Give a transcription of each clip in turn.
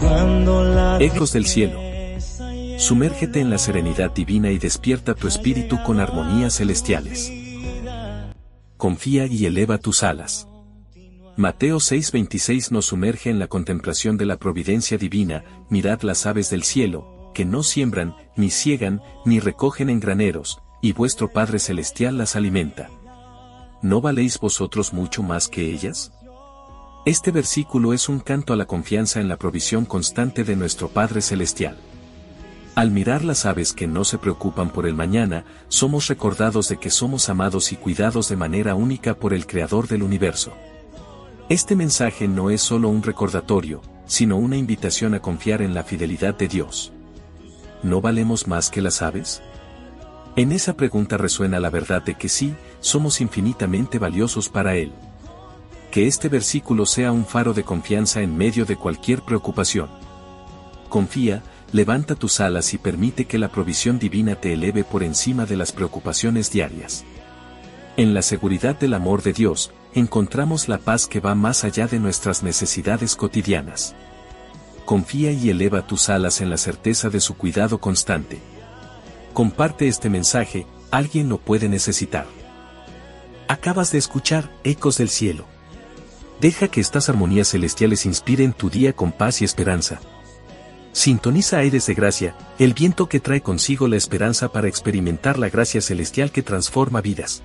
Ecos del cielo. Sumérgete en la serenidad divina y despierta tu espíritu con armonías celestiales. Confía y eleva tus alas. Mateo 6:26 nos sumerge en la contemplación de la providencia divina. Mirad las aves del cielo, que no siembran, ni siegan, ni recogen en graneros, y vuestro Padre Celestial las alimenta. ¿No valéis vosotros mucho más que ellas? Este versículo es un canto a la confianza en la provisión constante de nuestro Padre Celestial. Al mirar las aves que no se preocupan por el mañana, somos recordados de que somos amados y cuidados de manera única por el Creador del universo. Este mensaje no es solo un recordatorio, sino una invitación a confiar en la fidelidad de Dios. ¿No valemos más que las aves? En esa pregunta resuena la verdad de que sí, somos infinitamente valiosos para Él. Que este versículo sea un faro de confianza en medio de cualquier preocupación. Confía, levanta tus alas y permite que la provisión divina te eleve por encima de las preocupaciones diarias. En la seguridad del amor de Dios, encontramos la paz que va más allá de nuestras necesidades cotidianas. Confía y eleva tus alas en la certeza de su cuidado constante. Comparte este mensaje, alguien lo puede necesitar. Acabas de escuchar Ecos del Cielo. Deja que estas armonías celestiales inspiren tu día con paz y esperanza. Sintoniza Aires de Gracia, el viento que trae consigo la esperanza para experimentar la gracia celestial que transforma vidas.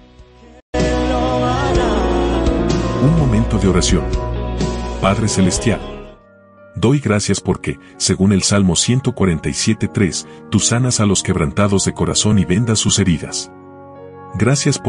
Un momento de oración. Padre Celestial, doy gracias porque, según el Salmo 147:3, tú sanas a los quebrantados de corazón y vendas sus heridas. Gracias por